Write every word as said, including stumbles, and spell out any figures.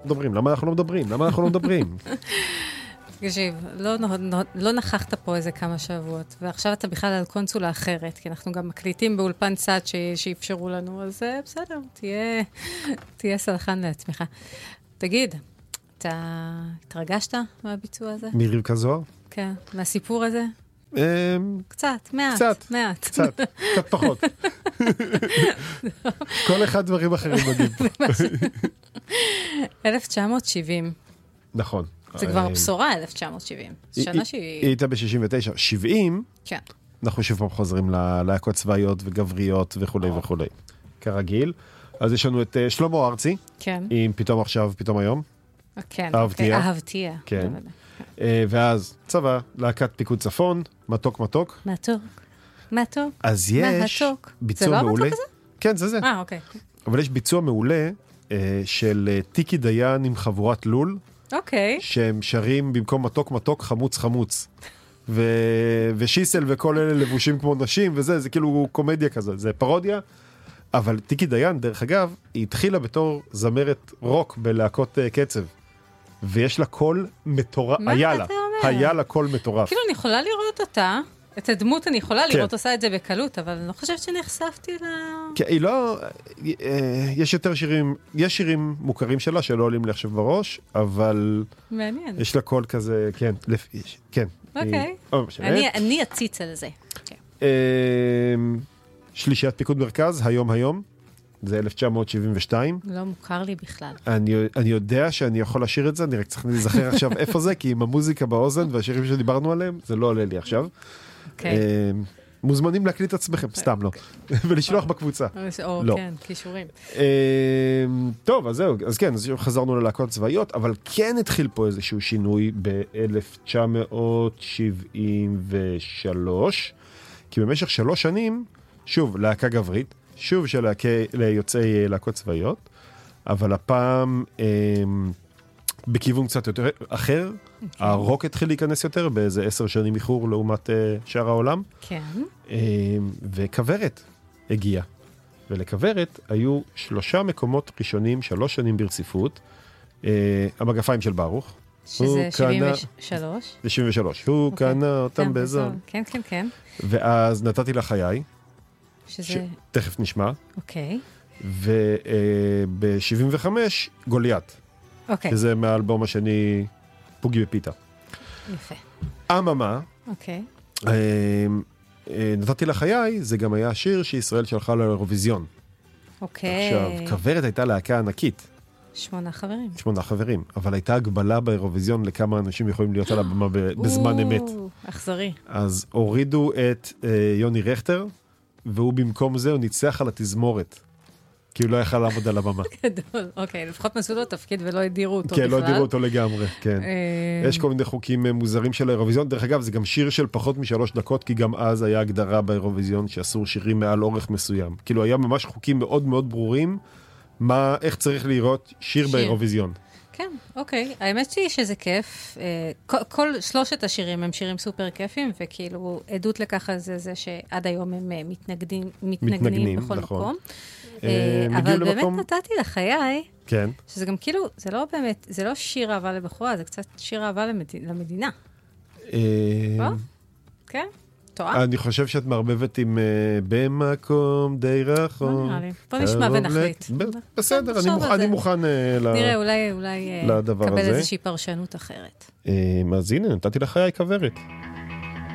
מדברים? למה אנחנו לא מדברים? למה אנחנו לא מדברים? תקשיב, לא, לא נכחת פה איזה כמה שבועות, ועכשיו אתה בכלל על קונסולה אחרת, כי אנחנו גם מקליטים באולפן צד ש... שאפשרו לנו, אז בסדר, תהיה, תהיה סלחן לעצמך. תגיד, אתה התרגשת מהביצוע הזה? מרבקה זוהר? כן, מהסיפור הזה? קצת, מעט. קצת, מעט. קצת, קצת פחות. כל אחד דברים אחרים מגיעים. אלף תשע מאות שבעים. נכון. זה כבר בשורה, אלף תשע מאות שבעים. שנה שהיא... היא הייתה ב-שישים ותשע. שבעים, כן. אנחנו שוב פעם חוזרים ללהקות צבאיות וגבריות וכו' וכו'. כרגיל. אז יש לנו את שלמה ארצי. כן. עם פתאום עכשיו, פתאום היום. כן. אהבתיה. אהבתיה. כן. ואז צבא, להקת פיקוד צפון, מתוק מתוק. מתוק. מתוק. אז יש ביצוע מעולה. זה לא המתוק הזה? כן, זה זה. אה, אוקיי. אבל יש ביצוע מעולה של טיקי דיין עם חבורת לול. אוקיי. שהם שרים במקום מתוק מתוק חמוץ חמוץ. ו... ושיסל וכל אלה לבושים כמו נשים וזה, זה כאילו קומדיה כזה, זה פרודיה. אבל טיקי דיין, דרך אגב, היא התחילה בתור זמרת רוק בלהקות uh, קצב. ויש לה קול מטורף. מה היה אתה לה, אומר? היה לה קול מטורף. כאילו אני יכולה לראות אותה, את הדמות אני יכולה כן. לראות, עושה את זה בקלות, אבל אני לא חושבת שנחשפתי ל... כי היא לא... יש יותר שירים, יש שירים מוכרים שלה שלא עולים לי עכשיו בראש, אבל... מעניין. יש לה קול כזה, כן, לפ... כן. אוקיי. היא... אני, אני אציץ על זה. Okay. שלישיית פיקוד מרכז, היום היום, זה אלף תשע מאות שבעים ושתיים. לא מוכר לי בכלל. אני, אני יודע שאני יכול לשיר את זה, אני רק צריך להיזכר עכשיו איפה זה, כי עם המוזיקה באוזן והשירים שדיברנו עליהם, זה לא עולה לי עכשיו. אוקיי. מוזמנים להקליט עצמכם, סתם לא. ולשלוח בקבוצה. או, לא. כן, קישורים. טוב, אז זהו, אז כן, אז חזרנו ללהקות צבאיות, אבל כן התחיל פה איזשהו שינוי ב-אלף תשע מאות שבעים ושלוש, כי במשך שלוש שנים, שוב, להקה גברית, שוב של יוצאי להקות צבאיות, אבל הפעם בכיוון קצת יותר אחר, הרוק התחיל להיכנס יותר באיזה עשר שנים איחור לעומת שאר העולם. כן. וכברת הגיע. ולכברת היו שלושה מקומות ראשונים, שלוש שנים ברציפות, המגפיים של ברוך. שזה שבעים ושלוש. שבעים ושלוש. הוא קנה אותם באזור. כן, כן, כן. ואז נתתי לה חיי. שזה... תכף נשמע. אוקיי. וב-שבעים וחמש, גוליית. אוקיי. שזה מהאלבום השני, פוגי בפיתה. יפה. אממה. אוקיי. נתתי לה חיי, זה גם היה השיר שישראל שלחה לאירוויזיון. אוקיי. עכשיו, כברת הייתה להקה ענקית. שמונה חברים. שמונה חברים. אבל הייתה הגבלה באירוויזיון לכמה אנשים יכולים להיות על הבמה בזמן אמת. אכזרי. אז הורידו את יוני רכטר, והוא במקום זה, הוא ניצח על התזמורת. כי הוא לא יכל לעמוד על הבמה. גדול, אוקיי, לפחות מסעו לו תפקיד ולא הדירו אותו בכלל. בכלל. כן, לא הדירו אותו לגמרי, כן. יש כל מיני חוקים מוזרים של האירוויזיון. דרך אגב, זה גם שיר של פחות משלוש דקות, כי גם אז היה הגדרה באירוויזיון שאסור שירים מעל אורך מסוים. כאילו, היה ממש חוקים מאוד מאוד ברורים, מה, איך צריך לראות שיר באירוויזיון. כן, אוקיי. האמת היא שזה כיף. כל, כל שלושת השירים הם שירים סופר כיפים, וכאילו עדות לכך זה, זה שעד היום הם מתנגדים, מתנגנים, מתנגנים בכל נכון. מקום. אבל באמת למקום... נתתי לחיי, כן. שזה גם כאילו, זה לא באמת, זה לא שיר אהבה לבחורה, זה קצת שיר אהבה למד... למדינה. לא? כן? טועה? אני חושב שאת מערבבת עם במקום די רחוק. לא נראה לי. בוא נשמע ונחליט. בסדר, אני מוכן נראה, אולי נקבל איזושהי פרשנות אחרת. אז הנה, נתתי לחיי כברת.